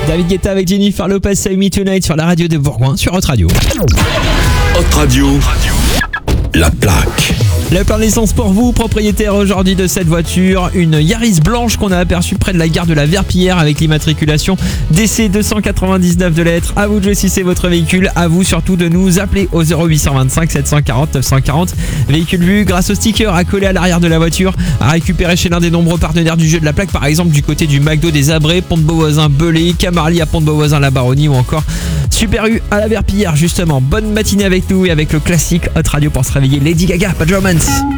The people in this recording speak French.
David Guetta avec Jennifer Lopez, Save Me Tonight sur la radio de Bourgoin, sur Hot Radio. Hot Radio, la plaque. Le plein d'essence pour vous, propriétaire aujourd'hui de cette voiture, une Yaris blanche qu'on a aperçue près de la gare de la Verpillière avec l'immatriculation DC 299 de lettres. À vous de jouer si c'est votre véhicule, à vous surtout de nous appeler au 0825 740 940. Véhicule vu grâce au sticker accolé à l'arrière de la voiture, à récupérer chez l'un des nombreux partenaires du jeu de la plaque, par exemple du côté du McDo des Abrets, Pont de Beauvoisin Belay, Camarly à Pont de Beauvoisin la Baronnie ou encore Super U à la Verpillière justement. Bonne matinée avec nous et avec le classique Hot Radio pour se réveiller, Lady Gaga, Bad Romance.